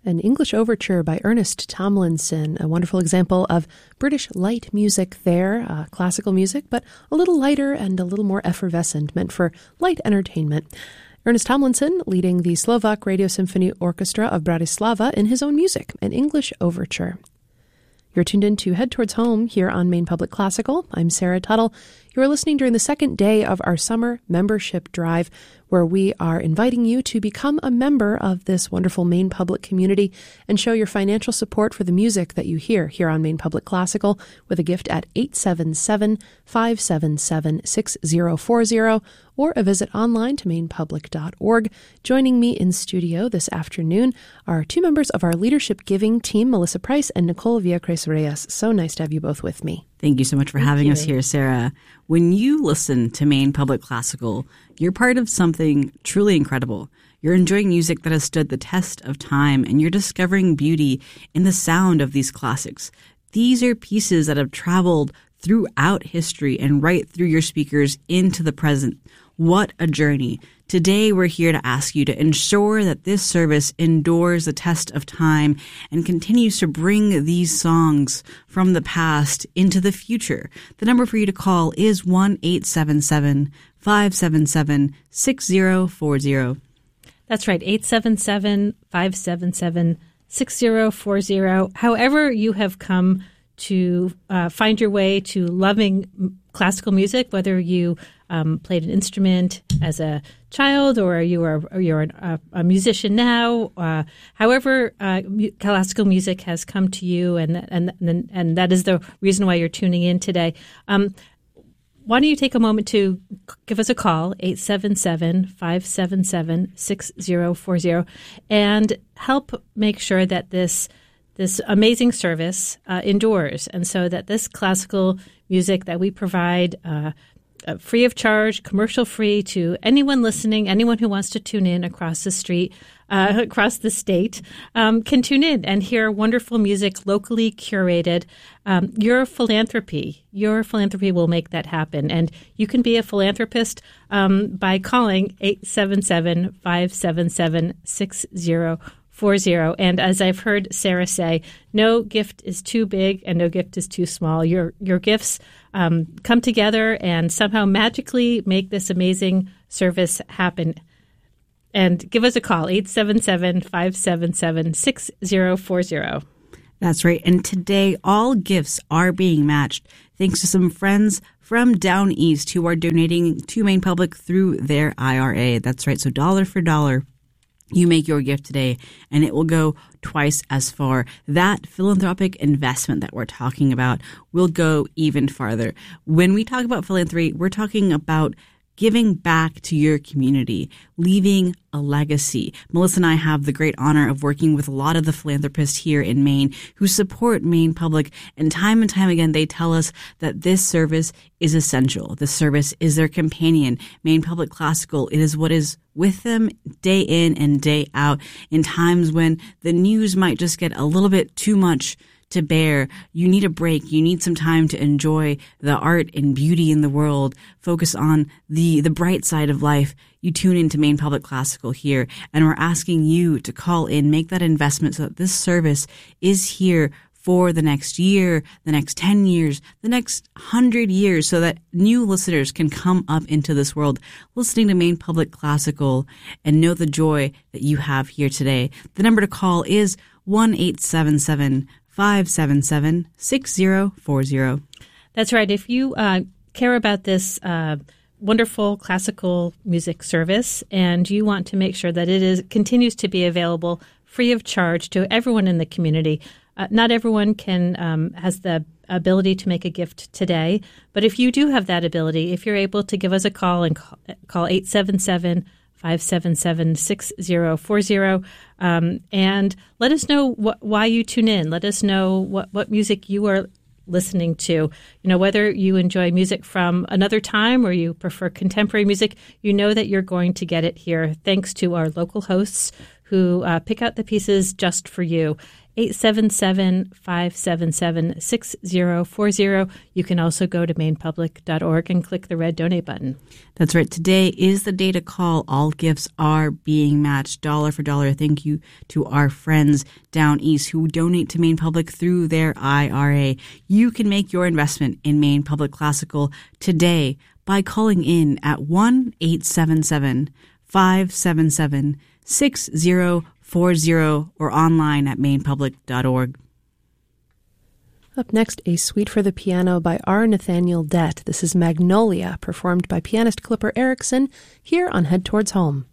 An English Overture by Ernest Tomlinson, a wonderful example of British light music there, classical music, but a little lighter and a little more effervescent, meant for light entertainment. Ernest Tomlinson leading the Slovak Radio Symphony Orchestra of Bratislava in his own music, an English Overture. You're tuned in to Head Towards Home here on Maine Public Classical. I'm Sarah Tuttle. You are listening during the second day of our summer membership drive, where we are inviting you to become a member of this wonderful Maine Public community and show your financial support for the music that you hear here on Maine Public Classical with a gift at 877-577-6040 or a visit online to mainepublic.org. Joining me in studio this afternoon are two members of our leadership giving team, Melissa Price and Nicole Villacres-Reyes. So nice to have you both with me. Thank you so much for having us here, Sarah. When you listen to Maine Public Classical, you're part of something truly incredible. You're enjoying music that has stood the test of time, and you're discovering beauty in the sound of these classics. These are pieces that have traveled throughout history and right through your speakers into the present. What a journey. Today, we're here to ask you to ensure that this service endures the test of time and continues to bring these songs from the past into the future. The number for you to call is 1-877-577-6040. That's right, 877-577-6040. However you have come to find your way to loving classical music, whether you played an instrument as a child or you're a musician now, however classical music has come to you, and that is the reason why you're tuning in today. Why don't you take a moment to give us a call, 877-577-6040, and help make sure that this amazing service endures, and so that this classical music that we provide free of charge, commercial free to anyone listening, anyone who wants to tune in across the street, across the state, can tune in and hear wonderful music locally curated. Your philanthropy will make that happen. And you can be a philanthropist by calling 877-577-6040. And as I've heard Sarah say, no gift is too big and no gift is too small. Your gifts come together and somehow magically make this amazing service happen. And give us a call, 877-577-6040. That's right. And today, all gifts are being matched thanks to some friends from down east who are donating to Maine Public through their IRA. That's right. So dollar for dollar, you make your gift today, and it will go twice as far. That philanthropic investment that we're talking about will go even farther. When we talk about philanthropy, we're talking about giving back to your community, leaving a legacy. Melissa and I have the great honor of working with a lot of the philanthropists here in Maine who support Maine Public, and time again, they tell us that this service is essential. This service is their companion. Maine Public Classical, it is what is with them day in and day out in times when the news might just get a little bit too much to bear. You need a break. You need some time to enjoy the art and beauty in the world. Focus on the bright side of life. You tune into Maine Public Classical here, and we're asking you to call in, make that investment so that this service is here for the next year, the next 10 years, the next 100 years, so that new listeners can come up into this world listening to Maine Public Classical and know the joy that you have here today. The number to call is 1-877-577-6040. That's right. If you care about this wonderful classical music service and you want to make sure that it continues to be available free of charge to everyone in the community, not everyone has the ability to make a gift today. But if you do have that ability, if you're able to give us a call and call 877-577-6040, and let us know why you tune in. Let us know what music you are listening to. You know, whether you enjoy music from another time or you prefer contemporary music, you know that you're going to get it here thanks to our local hosts who pick out the pieces just for you. 877-577-6040. You can also go to mainepublic.org and click the red donate button. That's right. Today is the day to call. All gifts are being matched dollar for dollar. Thank you to our friends down east who donate to Maine Public through their IRA. You can make your investment in Maine Public Classical today by calling in at 1-877-577-6040 or online at mainepublic.org. Up next, a suite for the piano by R. Nathaniel Dett. This is Magnolia, performed by pianist Clipper Erickson, here on Head Towards Home.